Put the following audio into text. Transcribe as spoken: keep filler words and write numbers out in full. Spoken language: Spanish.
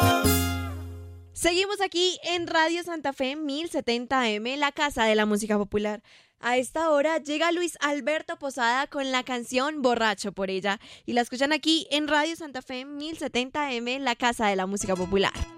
Seguimos aquí en Radio Santa Fe mil setenta M, la casa de la música popular. A esta hora llega Luis Alberto Posada con la canción Borracho por ella y la escuchan aquí en Radio Santa Fe mil setenta M, la casa de la música popular.